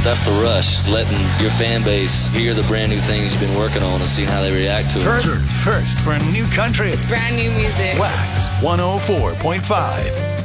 That's the rush, letting your fan base hear the brand new things you've been working on and see how they react to it. First for new country. It's brand new music. Wax 104.5.